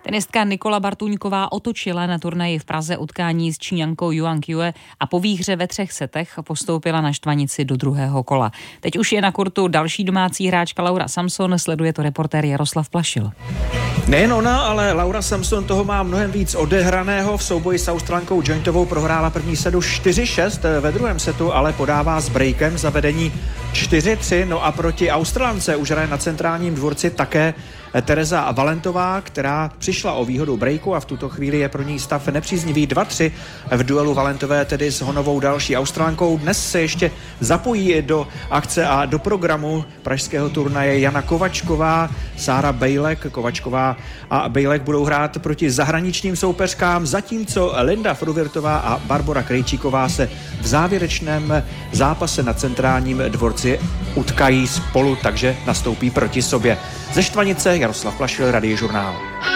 Tenistka Nikola Bartuňková otočila na turnaji v Praze utkání s Číňankou Yuan Qiue a po výhře ve 3 setech postoupila na štvanici do druhého kola. Teď už je na kurtu další domácí hráčka Laura Samson, sleduje to reportér Jaroslav Plašil. Nejen ona, ale Laura Samson toho má mnohem víc odehraného. V souboji s Australankou Jointovou prohrála první setu 4-6, ve druhém setu ale podává s breakem za vedení 4-3, no a proti Australance už hraje na centrálním dvorci také Tereza Valentová, která přišla o výhodu breaku a v tuto chvíli je pro ní stav nepříznivý 2-3 v duelu Valentové tedy s honovou další Australankou. Dnes se ještě zapojí do akce a do programu pražského turnaje Jana Kovačková, Sára Bejlek. Kovačková a Bejlek budou hrát proti zahraničním soupeřkám, zatímco Linda Fruvirtová a Barbora Krejčíková se v závěrečném zápase na centrálním dvorci utkají spolu, takže nastoupí proti sobě. Ze Štvanice Jaroslav Plašil, Radiožurnál.